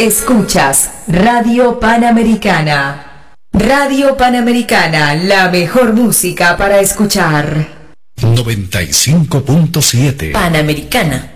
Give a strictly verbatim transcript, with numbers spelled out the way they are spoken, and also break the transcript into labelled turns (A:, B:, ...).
A: Escuchas Radio Panamericana. Radio Panamericana, la mejor música para escuchar.
B: noventa y cinco punto siete
A: Panamericana.